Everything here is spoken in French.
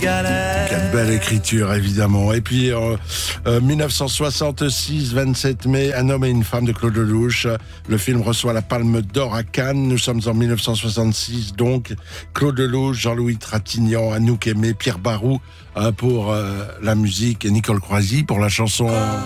galère. Quelle belle écriture, évidemment. Et puis, 1966, 27 mai, Un homme et une femme de Claude Lelouch. Le film reçoit la Palme d'Or à Cannes. Nous sommes en 1966, donc. Claude Lelouch, Jean-Louis Trintignant, Anouk Aimée, Pierre Barou pour la musique et Nicole Croisy pour la chanson